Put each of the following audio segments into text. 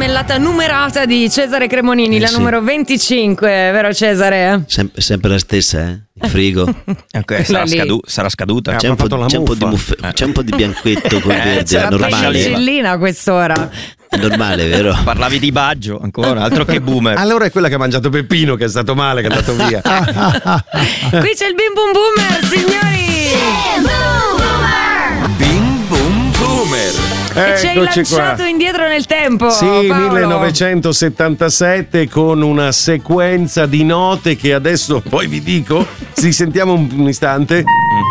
marmellata numerata di Cesare Cremonini, la sì. numero 25, vero Cesare? Sempre la stessa, Il frigo. Okay, sarà scaduta. C'è un po' di bianquetto con verde, C'è è la normale. penicillina a quest'ora. È normale, vero? Parlavi di Baggio ancora, altro che boomer. Allora è quella che ha mangiato Peppino, che è stato male, che è andato via. Qui c'è il Bim Bum Boomer, signori! Bim Bum Boomer. E ci hai lanciato indietro nel tempo. Sì, Paolo. 1977, con una sequenza di note che adesso poi vi dico. Ci sentiamo un istante.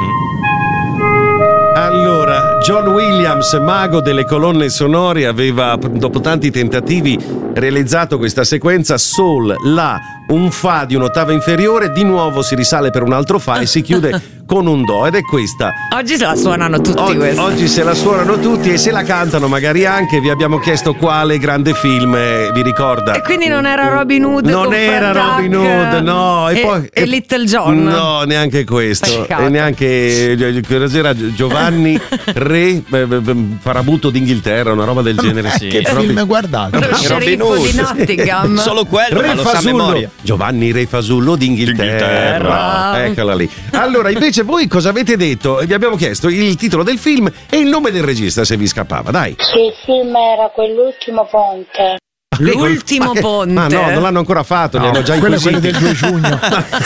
Allora, John Williams, mago delle colonne sonore, aveva, dopo tanti tentativi, realizzato questa sequenza: Sol, La, un Fa di un'ottava inferiore, di nuovo si risale per un altro Fa e si chiude con un Do, ed è questa. Oggi se la suonano tutti questi. Oggi se la suonano tutti e se la cantano magari anche. Vi abbiamo chiesto quale grande film vi ricorda. E quindi non era Robin Hood? Non era Robin Hood, no. E Little John? No, neanche questo. Peccato. E neanche cos'era, Giovanni Re Farabutto d'Inghilterra, una roba del genere. Sì. Che film guardato? Lo sceriffo di Nottingham. Solo quello, Re ma lo sa a Fasullo, memoria. Giovanni Re Fasullo d'Inghilterra. Eccola lì. Allora, invece voi cosa avete detto? Vi abbiamo chiesto il titolo del film e il nome del regista, se vi scappava, dai. Che il film era Quell'ultimo ponte. L'ultimo ponte. Ma no, non l'hanno ancora fatto, li hanno già inquisiti. Quello del 2 giugno.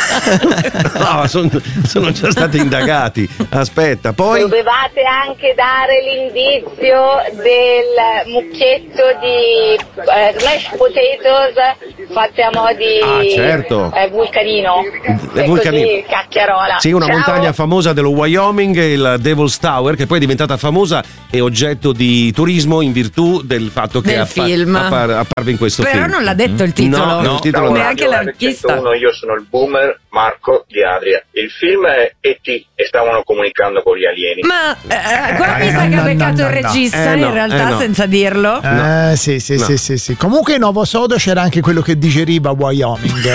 No, sono già stati indagati. Aspetta, poi. Dovevate anche dare l'indizio del mucchietto di mashed potatoes fatte a mo' di certo. vulcanino. E vulcanino. così cacchiarola. Sì, una Ciao. montagna famosa dello Wyoming, il Devil's Tower, che poi è diventata famosa e oggetto di turismo in virtù del fatto che Del film. apparve in questo Però film. non l'ha detto il titolo. No, il titolo no. Neanche l'artista. Io sono il boomer Marco di Adria. Il film è E.T. e stavano comunicando con gli alieni. Ma qua mi sa che ha beccato il regista in realtà senza dirlo. Sì. Comunque in Nuovo Sodo c'era anche quello che digeriva Wyoming.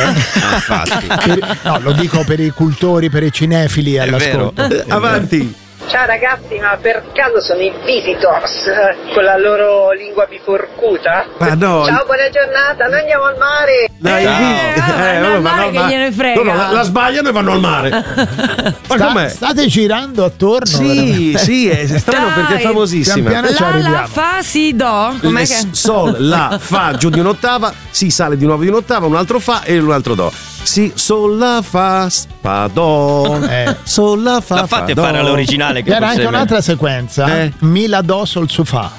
No, lo dico per i cultori, per i cinefili all'ascolto. Avanti. Ciao ragazzi, ma per caso sono i Visitors con la loro lingua biforcuta? Ma no. Ciao, buona giornata, noi andiamo al mare. Vanno al mare, che gliene frega. No, la sbagliano e vanno al mare. Ma com'è? State girando attorno. Sì, è strano perché è famosissima. La fa, si do. Com'è che? Sol, La, Fa, giù di un'ottava, si sale di nuovo di un'ottava, un altro Fa e un altro Do. Si, Sol, La, Fa, Fa, Do. Sol, La, Fa, La fate fa, fare do. all'originale che C'era forse anche è un'altra sequenza. Mi la do sul sofà.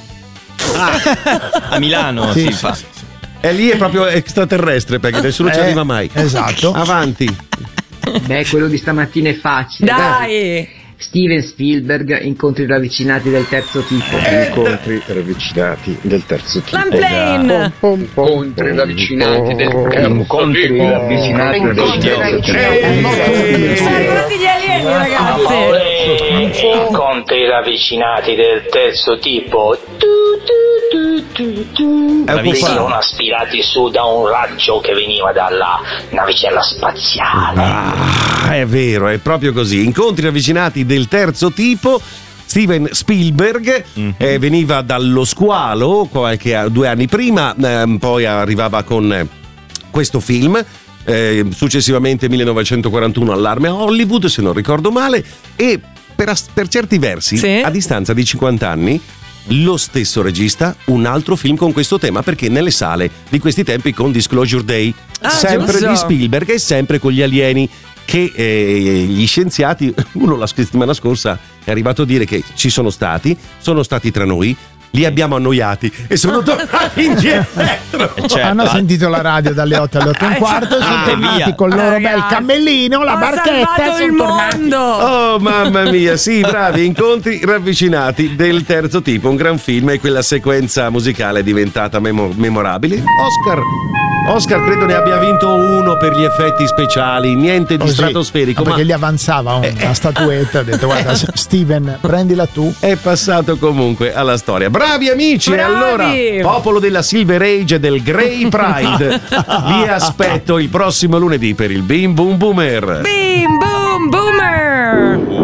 a Milano si fa. E lì è proprio extraterrestre perché nessuno ci arriva mai. Esatto. Avanti. Beh, quello di stamattina è facile. Dai! Steven Spielberg, Incontri ravvicinati del terzo tipo. Incontri ravvicinati del terzo tipo. Lamplane! Incontri ravvicinati del terzo tipo. Sono arrivati gli alieni, ragazzi! Incontri ravvicinati del terzo tipo. Venivano aspirati su da un raggio che veniva dalla navicella spaziale. È vero, è proprio così. Incontri ravvicinati del terzo tipo. Steven Spielberg veniva dallo squalo 2 anni prima, poi arrivava con questo film. Successivamente 1941 Allarme a Hollywood, se non ricordo male, e per certi versi, sì, a distanza di 50 anni, lo stesso regista un altro film con questo tema, perché nelle sale di questi tempi con Disclosure Day, sempre giusto, di Spielberg e sempre con gli alieni, che gli scienziati, uno la settimana scorsa è arrivato a dire che sono stati tra noi, li abbiamo annoiati e sono tornati indietro. Hanno sentito la radio dalle 8 alle 8 e un quarto e sono tornati con il loro bel cammellino, la barchetta, e sono tornati. Oh mamma mia, sì, bravi. Incontri ravvicinati del terzo tipo, un gran film, e quella sequenza musicale è diventata memorabile. Oscar credo ne abbia vinto uno per gli effetti speciali, niente di stratosferico. Perché gli avanzava una statuetta, ha detto guarda Steven, prendila tu. È passato comunque alla storia. Bravi amici, bravi! E allora, popolo della Silver Age e del Grey Pride, vi aspetto il prossimo lunedì per il Bim Boom Boomer. Bim Boom Boomer!